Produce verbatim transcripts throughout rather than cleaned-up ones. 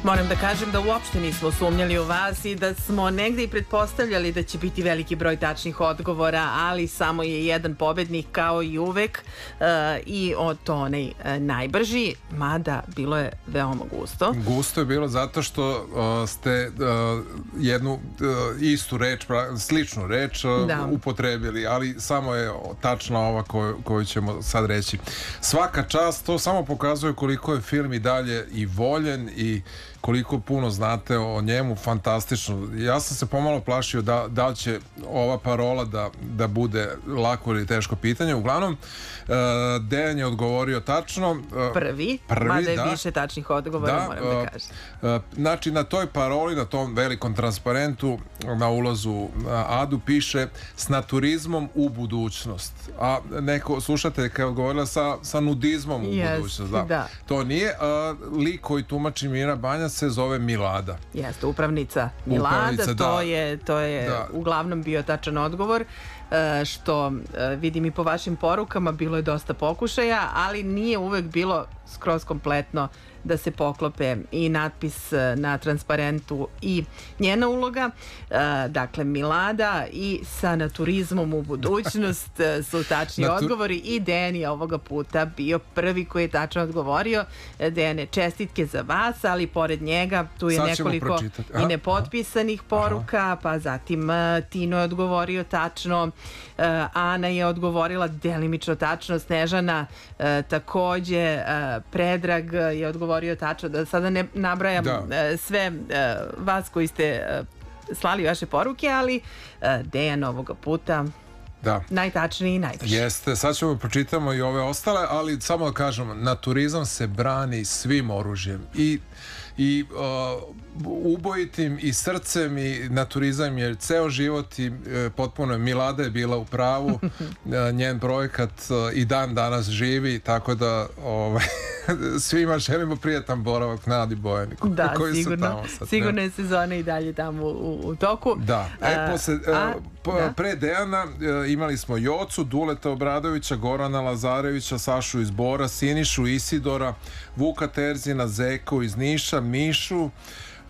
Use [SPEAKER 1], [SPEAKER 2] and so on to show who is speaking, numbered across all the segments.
[SPEAKER 1] Moram da kažem da uopšte nismo sumnjali u vas i da smo negde i pretpostavljali da će biti veliki broj tačnih odgovora, ali samo je jedan pobednik kao i uvek uh, i o to onaj uh, najbrži, mada bilo je veoma gusto.
[SPEAKER 2] Gusto je bilo zato što uh, ste uh, jednu uh, istu reč, sličnu reč uh, upotrebili, ali samo je tačna ova koju, koju ćemo sad reći. Svaka čast, to samo pokazuje koliko je film i dalje i voljen i koliko puno znate o njemu, fantastično. Ja sam se pomalo plašio da, da će ova parola da, da bude lako ili teško pitanje. Uglavnom, uh, Dejan je odgovorio tačno. Uh,
[SPEAKER 1] prvi,
[SPEAKER 2] prvi,
[SPEAKER 1] mada je
[SPEAKER 2] da,
[SPEAKER 1] više tačnih odgovora,
[SPEAKER 2] da,
[SPEAKER 1] moram da kažem.
[SPEAKER 2] Uh, znači, na toj paroli, na tom velikom transparentu na ulazu uh, Adu piše s naturizmom u budućnost. A neko, slušate, kao govorila sa, sa nudizmom u
[SPEAKER 1] yes,
[SPEAKER 2] budućnost. Da.
[SPEAKER 1] Da.
[SPEAKER 2] To nije. Uh, lik koji tumači Mira Banja se zove Milada.
[SPEAKER 1] Jeste, upravnica Milada,
[SPEAKER 2] Upravnica,
[SPEAKER 1] to
[SPEAKER 2] da.
[SPEAKER 1] je, to je
[SPEAKER 2] Da.
[SPEAKER 1] uglavnom bio tačan odgovor, e, što e, vidim i po vašim porukama, bilo je dosta pokušaja, ali nije uvek bilo skroz kompletno da se poklope i natpis na transparentu i njena uloga. E, dakle, Milada i sa naturizmom u budućnost su tačni
[SPEAKER 2] Natu...
[SPEAKER 1] odgovori i Dejan je ovoga puta bio prvi koji je tačno odgovorio. Dejane, čestitke za vas, ali pored njega tu je
[SPEAKER 2] Sad
[SPEAKER 1] nekoliko i nepotpisanih poruka. Aha. Pa zatim uh, Tino je odgovorio tačno, uh, Ana je odgovorila delimično tačno, Snežana uh, takođe, uh, Predrag je odgovorio tačno, da sada ne nabrajam da. uh, sve uh, vas koji ste uh, slali vaše poruke, ali uh, Dejan ovoga puta
[SPEAKER 2] da.
[SPEAKER 1] Najtačniji i najbrži.
[SPEAKER 2] Jeste, sad ćemo pročitamo i ove ostale, ali samo da kažem, naturizam se brani svim oružjem i i uh, ubojitim i srcem i naturizam je ceo život i uh, potpuno je. Milada je bila u pravu, uh, njen projekat uh, i dan danas živi, tako da ovaj, svima želimo prijatan boravak na Adi Bojaniku.
[SPEAKER 1] Da,
[SPEAKER 2] koji
[SPEAKER 1] sigurno,
[SPEAKER 2] su tamo sad,
[SPEAKER 1] sigurno je sezona i dalje tamo u, u toku.
[SPEAKER 2] Da, e, posle, uh,
[SPEAKER 1] a,
[SPEAKER 2] po, da. pre Dejana uh, imali smo Jocu, Duleta Obradovića, Gorana Lazarevića, Sašu iz Bora, Sinišu Isidora, Vuka Terzina, Zeku iz Niša, Mišu, uh,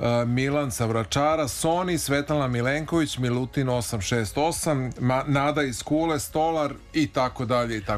[SPEAKER 2] Milan sa Vračara, Soni, Svetlana Milenković, Milutin osam šest osam, Ma, Nada iz Kule, Stolar i tako dalje i tako